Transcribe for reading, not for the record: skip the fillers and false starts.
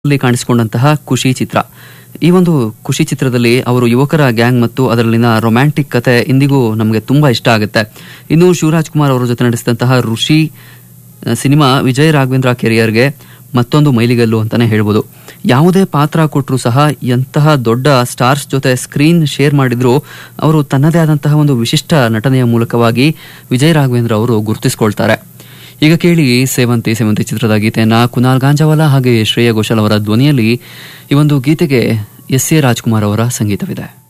ಅಲ್ಲಿ ಕಾಣಿಸಿಕೊಂಡಂತಹ ಖುಷಿ ಚಿತ್ರ. ಈ ಒಂದು ಖುಷಿ ಚಿತ್ರದಲ್ಲಿ ಅವರು ಯುವಕರ ಗ್ಯಾಂಗ್ ಮತ್ತು ಅದರಲ್ಲಿನ ರೊಮ್ಯಾಂಟಿಕ್ ಕತೆ ಇಂದಿಗೂ ನಮಗೆ ತುಂಬಾ ಇಷ್ಟ ಆಗುತ್ತೆ. ಇನ್ನು ಶಿವರಾಜ್ ಕುಮಾರ್ ಅವರ ಜೊತೆ ನಡೆಸಿದಂತಹ ಋಷಿ ಸಿನಿಮಾ ವಿಜಯ್ ರಾಘವೇಂದ್ರ ಕೆರಿಯರ್ಗೆ ಮತ್ತೊಂದು ಮೈಲಿಗಲ್ಲು ಅಂತಾನೆ ಹೇಳ್ಬೋದು. ಯಾವುದೇ ಪಾತ್ರ ಕೊಟ್ಟರು ಸಹ ಎಂತಹ ದೊಡ್ಡ ಸ್ಟಾರ್ಸ್ ಜೊತೆ ಸ್ಕ್ರೀನ್ ಶೇರ್ ಮಾಡಿದ್ರು ಅವರು ತನ್ನದೇ ಆದಂತಹ ಒಂದು ವಿಶಿಷ್ಟ ನಟನೆಯ ಮೂಲಕವಾಗಿ ವಿಜಯ್ ರಾಘವೇಂದ್ರ ಅವರು ಗುರುತಿಸಿಕೊಳ್ತಾರೆ. ಈಗ ಕೇಳಿ ಸೇವಂತಿ ಚಿತ್ರದ ಗೀತೆಯನ್ನ ಕುನಾಲ್ ಗಾಂಜಾವಾಲಾ ಹಾಗೆ ಶ್ರೇಯಾ ಘೋಷಾಲ್ ಅವರ ಧ್ವನಿಯಲ್ಲಿ. ಈ ಒಂದು ಗೀತೆಗೆ ಎಸ್ ಎ ರಾಜ್ಕುಮಾರ್ ಅವರ ಸಂಗೀತವಿದೆ.